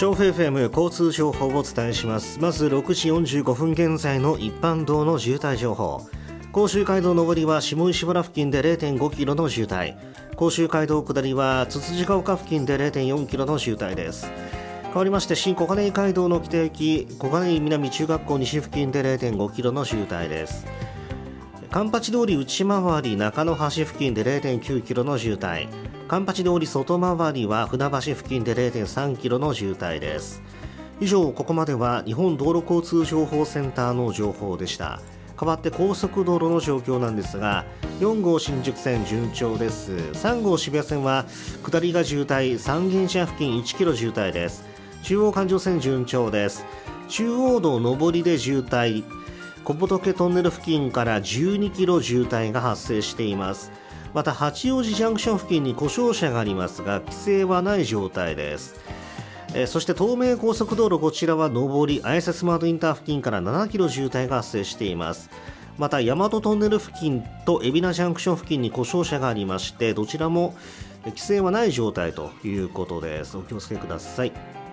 調布 FM 交通情報をお伝えします。まず6時45分現在の一般道の渋滞情報。甲州街道上りは下石原付近で 0.5 キロの渋滞、甲州街道下りはつつじヶ丘付近で 0.4 キロの渋滞です。変わりまして新小金井街道の北駅小金井南中学校西付近で 0.5 キロの渋滞です。環八通り内回り中野橋付近で 0.9 キロの渋滞、環八通り外回りは船橋付近で 0.3 キロの渋滞です。以上、ここまでは日本道路交通情報センターの情報でした。変わって高速道路の状況なんですが、4号新宿線順調です。3号渋谷線は下りが渋滞、三軒茶屋付近1キロ渋滞です。中央環状線順調です。中央道上りで渋滞、小仏トンネル付近から12キロ渋滞が発生しています。また八王子ジャンクション付近に故障車がありますが規制はない状態です。そして東名高速道路、こちらは上り綾瀬スマートインター付近から7キロ渋滞が発生しています。また大和トンネル付近と海老名ジャンクション付近に故障車がありまして、どちらも規制はない状態ということです。お気をつけください。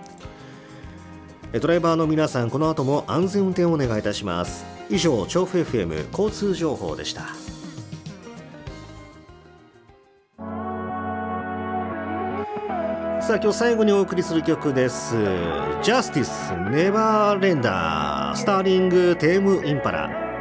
ドライバーの皆さん、この後も安全運転をお願いいたします。以上、調布 FM 交通情報でした。さあ、今日最後にお送りする曲です。ジャスティスネバーレンダースターリングテームインパラ。